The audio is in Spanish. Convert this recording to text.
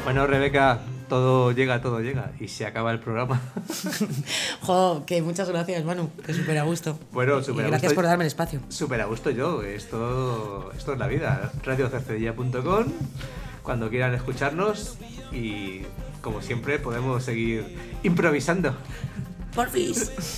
Bueno, Rebeca, todo llega. Y se acaba el programa. Jo, que muchas gracias, Manu. Que súper a gusto. Bueno, Y súper a gusto. gracias por darme el espacio. Súper a gusto yo. Esto es la vida. radiocercedilla.com. Cuando quieran escucharnos. Y como siempre, podemos seguir improvisando. Porfis.